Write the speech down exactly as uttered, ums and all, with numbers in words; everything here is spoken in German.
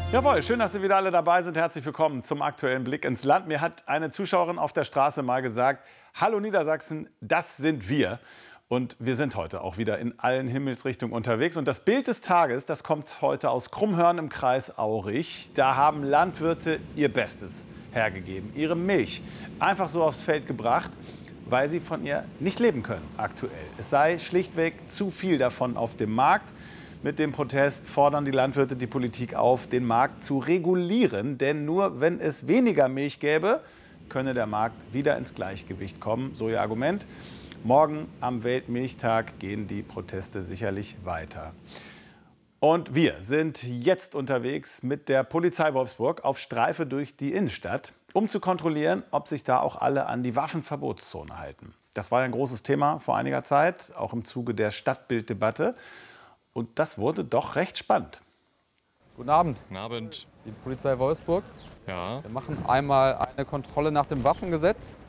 Jawohl, schön, dass Sie wieder alle dabei sind. Herzlich willkommen zum aktuellen Blick ins Land. Mir hat eine Zuschauerin auf der Straße mal gesagt: Hallo Niedersachsen, das sind wir. Und wir sind heute auch wieder in allen Himmelsrichtungen unterwegs. Und das Bild des Tages, das kommt heute aus Krummhörn im Kreis Aurich. Da haben Landwirte ihr Bestes hergegeben, ihre Milch einfach so aufs Feld gebracht, weil sie von ihr nicht leben können aktuell. Es sei schlichtweg zu viel davon auf dem Markt. Mit dem Protest fordern die Landwirte die Politik auf, den Markt zu regulieren. Denn nur wenn es weniger Milch gäbe, könne der Markt wieder ins Gleichgewicht kommen. So ihr Argument. Morgen am Weltmilchtag gehen die Proteste sicherlich weiter. Und wir sind jetzt unterwegs mit der Polizei Wolfsburg auf Streife durch die Innenstadt, um zu kontrollieren, ob sich da auch alle an die Waffenverbotszone halten. Das war ein großes Thema vor einiger Zeit, auch im Zuge der Stadtbilddebatte. Und das wurde doch recht spannend. Guten Abend. Guten Abend. Die Polizei Wolfsburg. Ja. Wir machen einmal eine Kontrolle nach dem Waffengesetz.